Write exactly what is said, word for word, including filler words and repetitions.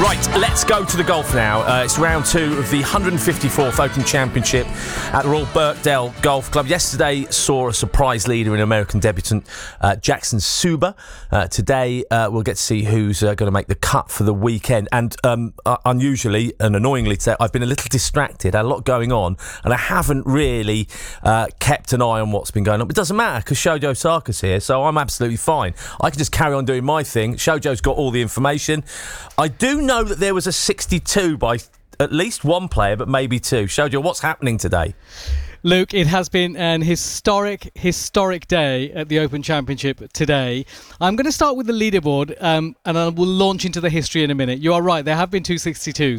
Right, let's go to the golf now. Uh, it's round two of the one hundred fifty-fourth Open Championship at the Royal Birkdale Golf Club. Yesterday saw a surprise leader in American debutant uh, Jackson Suba. Uh, today uh, we'll get to see who's uh, going to make the cut for the weekend. And um, uh, unusually and annoyingly today, I've been a little distracted. Had a lot going on, and I haven't really uh, kept an eye on what's been going on. But it doesn't matter because Shojo Osaka's here, so I'm absolutely fine. I can just carry on doing my thing. Shojo's got all the information. I do know that there was a sixty-two by at least one player, but maybe two. Shojo, what's happening today? Luke, it has been an historic, historic day at the Open Championship today. I'm going to start with the leaderboard um, and I will launch into the history in a minute. You are right, there have been two sixty-twos.